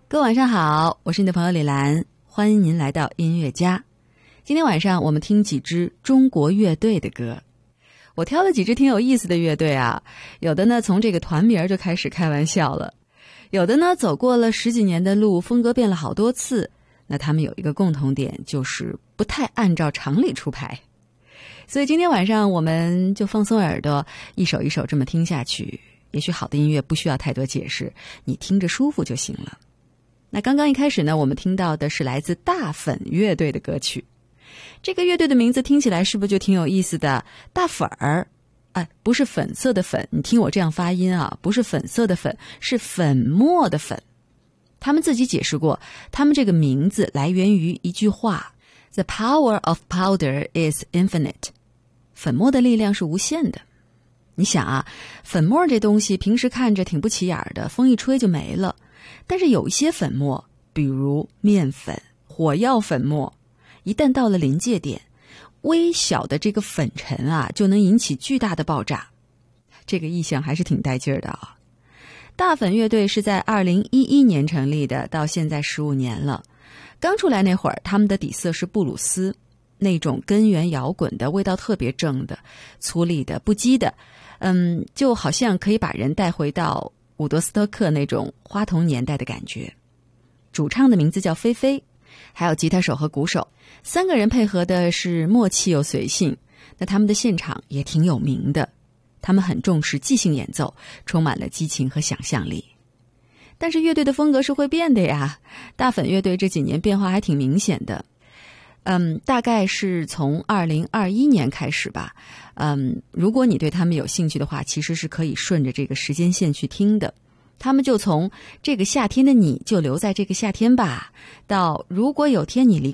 各位晚上好，我是你的朋友李兰，欢迎您来到音乐家。今天晚上我们听几支中国乐队的歌，我挑了几支挺有意思的乐队啊，有的呢从这个团名就开始开玩笑了，有的呢走过了10几年的路，风格变了好多次，那他们有一个共同点，就是不太按照常理出牌。所以今天晚上我们就放松耳朵，一首一首这么听下去，也许好的音乐不需要太多解释，你听着舒服就行了。那刚刚一开始呢，我们听到的是来自大粉乐队的歌曲。这个乐队的名字听起来是不是就挺有意思的？大粉儿，不是粉色的粉，你听我这样发音啊，不是粉色的粉，是粉末的粉。他们自己解释过，他们这个名字来源于一句话 ：The power of powder is infinite。粉末的力量是无限的。你想啊，粉末这东西平时看着挺不起眼的，风一吹就没了。但是有一些粉末，比如面粉、火药粉末，一旦到了临界点，微小的这个粉尘啊，就能引起巨大的爆炸。这个意象还是挺带劲儿的啊！大粉乐队是在2011年成立的，到现在15年了。刚出来那会儿，他们的底色是布鲁斯，那种根源摇滚的味道特别正的、粗粝的、不羁的，就好像可以把人带回到伍德斯托克那种花童年代的感觉。主唱的名字叫菲菲，还有吉他手和鼓手，3个人配合的是默契又随性。那他们的现场也挺有名的，他们很重视即兴演奏，充满了激情和想象力。但是乐队的风格是会变的呀，大粉乐队这几年变化还挺明显的。大概是从2021年开始吧。如果你对他们有兴趣的话，其实是可以顺着这个时间线去听的。他们就从这个夏天的你就留在这个夏天吧，到如果有天你离